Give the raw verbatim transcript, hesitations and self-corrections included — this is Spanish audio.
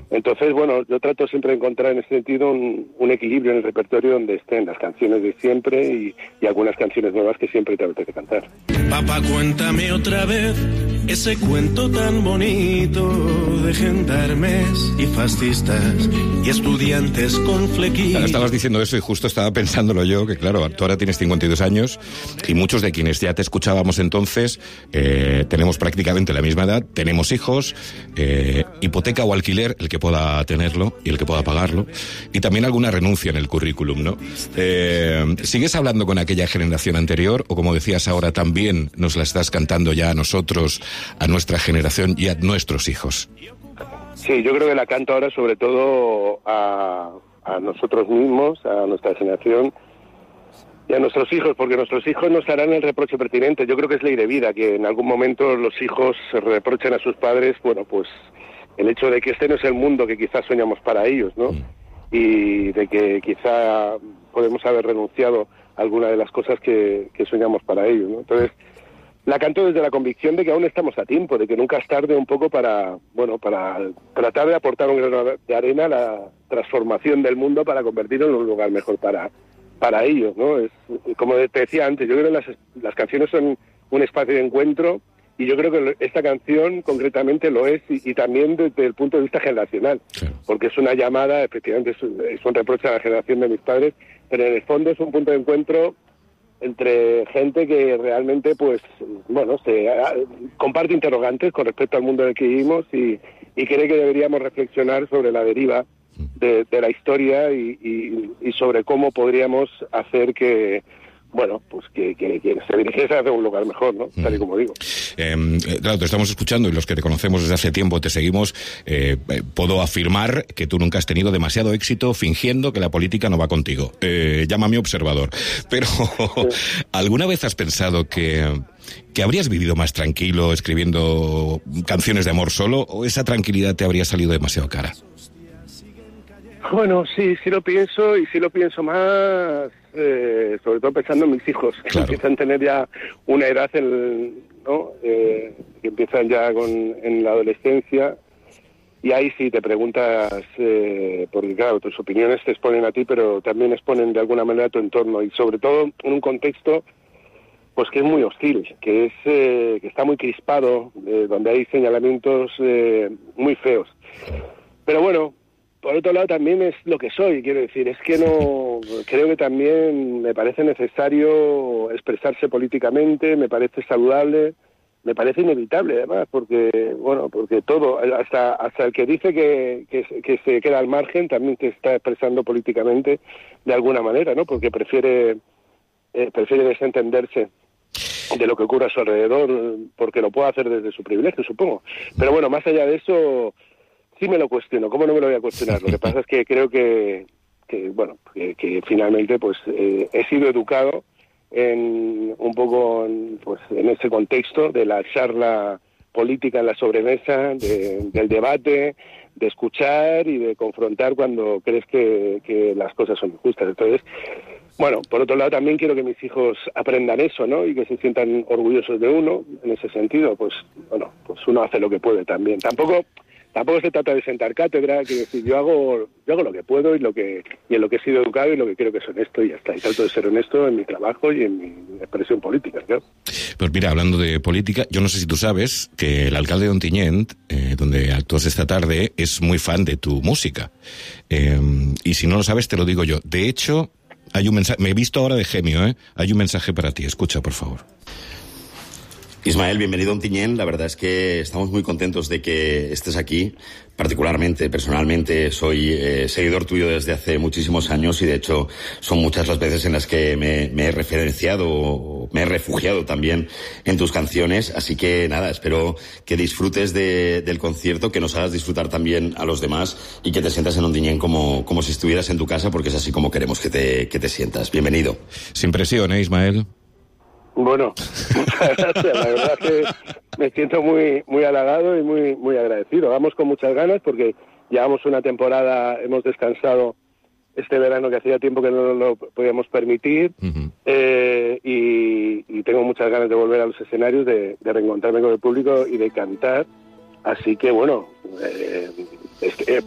Entonces, bueno, yo trato siempre de encontrar en ese sentido un, un equilibrio en el repertorio donde estén las canciones de siempre y, y algunas canciones nuevas que siempre te apetece cantar. Papá, cuéntame otra vez ese cuento tan bonito de gendarmes y fascistas y estudiantes con flequillos. Claro, estabas diciendo eso y justo estaba pensándolo yo, que claro, tú ahora tienes cincuenta y dos años y muchos de quienes ya te escuchábamos entonces eh, tenemos prácticamente la misma edad, tenemos hijos, eh, hipoteca o alquiler, el que pueda tenerlo y el que pueda pagarlo, y también alguna renuncia en el currículum, ¿no? Eh, ¿Sigues hablando con aquella generación anterior o, como decías ahora, también nos la estás cantando ya a nosotros, a nuestra generación y a nuestros hijos? Sí, yo creo que la canto ahora sobre todo a, a nosotros mismos, a nuestra generación y a nuestros hijos, porque nuestros hijos nos harán el reproche pertinente. Yo creo que es ley de vida, que en algún momento los hijos reprochen a sus padres, bueno, pues el hecho de que este no es el mundo que quizás soñamos para ellos, ¿no? Mm. Y de que quizá podemos haber renunciado a alguna de las cosas que, que soñamos para ellos, ¿no? Entonces, la canto desde la convicción de que aún estamos a tiempo, de que nunca es tarde un poco para, bueno, para tratar de aportar un grano de arena a la transformación del mundo para convertirlo en un lugar mejor para, para ellos, ¿no? Es, como te decía antes, yo creo que las, las canciones son un espacio de encuentro. Y yo creo que esta canción concretamente lo es, y, y también desde el punto de vista generacional, claro. Porque es una llamada, efectivamente es un, es un reproche a la generación de mis padres, pero en el fondo es un punto de encuentro entre gente que realmente, pues, bueno, se a, comparte interrogantes con respecto al mundo en el que vivimos y, y cree que deberíamos reflexionar sobre la deriva de, de la historia y, y, y sobre cómo podríamos hacer que bueno, pues que, que, que se dirigiese hacia un lugar mejor, ¿no? Tal y como digo. Eh, claro, te estamos escuchando y los que te conocemos desde hace tiempo, te seguimos, eh, puedo afirmar que tú nunca has tenido demasiado éxito fingiendo que la política no va contigo. Eh, llámame observador. Pero, sí. ¿Alguna vez has pensado que, que habrías vivido más tranquilo escribiendo canciones de amor solo, o esa tranquilidad te habría salido demasiado cara? Bueno, sí, sí lo pienso, y sí lo pienso más, eh, sobre todo pensando en mis hijos, que claro. Empiezan a tener ya una edad, en, ¿no? Eh, que empiezan ya con, en la adolescencia, y ahí sí te preguntas, eh, porque claro, tus opiniones te exponen a ti, pero también exponen de alguna manera a tu entorno, y sobre todo en un contexto pues que es muy hostil, que es eh, que está muy crispado, eh, donde hay señalamientos eh, muy feos. Pero bueno, por otro lado también es lo que soy, quiero decir, es que no, creo que también me parece necesario expresarse políticamente, me parece saludable, me parece inevitable además, porque, bueno, porque todo, hasta hasta el que dice que, que, que se queda al margen también te está expresando políticamente de alguna manera, ¿no? Porque prefiere, eh, prefiere desentenderse de lo que ocurre a su alrededor, porque lo puede hacer desde su privilegio, supongo. Pero bueno, más allá de eso, sí me lo cuestiono. ¿Cómo no me lo voy a cuestionar? Lo que pasa es que creo que, que bueno, que, que finalmente pues eh, he sido educado en un poco en, pues en ese contexto de la charla política en la sobremesa, de, del debate, de escuchar y de confrontar cuando crees que, que las cosas son injustas. Entonces, bueno, por otro lado también quiero que mis hijos aprendan eso, ¿no? Y que se sientan orgullosos de uno. En ese sentido, pues, bueno, pues uno hace lo que puede también. Tampoco, tampoco se trata de sentar cátedra, quiero decir, yo hago, yo hago lo que puedo y lo que, y en lo que he sido educado y lo que creo que es honesto y ya está. Y trato de ser honesto en mi trabajo y en mi expresión política, ¿no? Pues mira, hablando de política, yo no sé si tú sabes que el alcalde de Ontinyent, eh, donde actúas esta tarde, es muy fan de tu música. Eh, y si no lo sabes, te lo digo yo. De hecho, hay un mensaje, me he visto ahora de genio, ¿eh? Hay un mensaje para ti, escucha, por favor. Ismael, bienvenido a Ontinyent. La verdad es que estamos muy contentos de que estés aquí. Particularmente, personalmente, soy eh, seguidor tuyo desde hace muchísimos años y, de hecho, son muchas las veces en las que me, me he referenciado, me he refugiado también en tus canciones. Así que, nada, espero que disfrutes de, del concierto, que nos hagas disfrutar también a los demás y que te sientas en Ontinyent como, como si estuvieras en tu casa, porque es así como queremos que te, que te sientas. Bienvenido. Sin presión, ¿eh, Ismael? Bueno, muchas gracias. La verdad es que me siento muy muy halagado y muy muy agradecido. Vamos con muchas ganas porque llevamos una temporada, hemos descansado este verano que hacía tiempo que no lo podíamos permitir, uh-huh. eh, y, y tengo muchas ganas de volver a los escenarios, de, de reencontrarme con el público y de cantar. Así que bueno, eh, es que,